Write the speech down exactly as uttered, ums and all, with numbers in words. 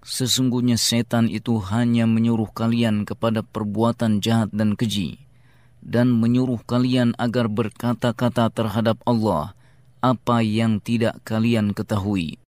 Sesungguhnya setan itu hanya menyuruh kalian kepada perbuatan jahat dan keji, dan menyuruh kalian agar berkata-kata terhadap Allah apa yang tidak kalian ketahui.